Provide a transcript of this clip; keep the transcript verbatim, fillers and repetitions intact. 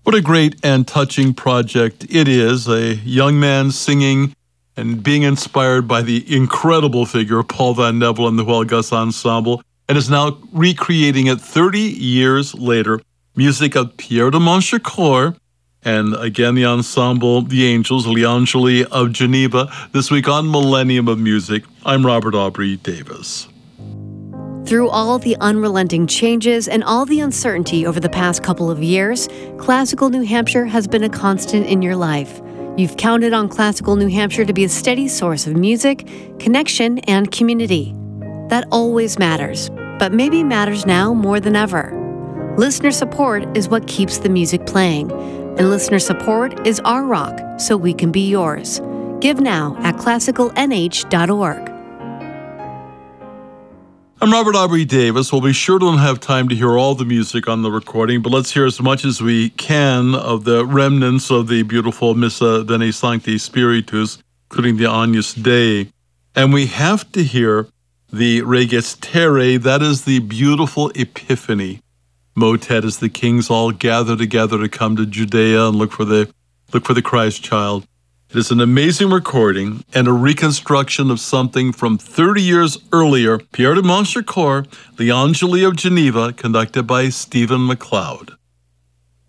What a great and touching project it is. A young man singing and being inspired by the incredible figure of Paul Van Neville and the Huell Gus Ensemble, and is now recreating it thirty years later. Music of Pierre de Montchecourt, and again the ensemble, the Angels, L'Angeli of Geneva, this week on Millennium of Music. I'm Robert Aubrey Davis. Through all the unrelenting changes and all the uncertainty over the past couple of years, Classical New Hampshire has been a constant in your life. You've counted on Classical New Hampshire to be a steady source of music, connection, and community. That always matters, but maybe matters now more than ever. Listener support is what keeps the music playing, and listener support is our rock, so we can be yours. Give now at classical n h dot org. I'm Robert Aubrey Davis. Well, we sure don't have time to hear all the music on the recording, but let's hear as much as we can of the remnants of the beautiful Missa Veni Sancti Spiritus, including the Agnus Dei. And we have to hear the Reges Terrae, that is the beautiful Epiphany motet as the kings all gather together to come to Judea and look for the look for the Christ child. It is an amazing recording and a reconstruction of something from thirty years earlier, Pierre de Montchecourt, L'Angeli of Geneva, conducted by Stephen MacLeod.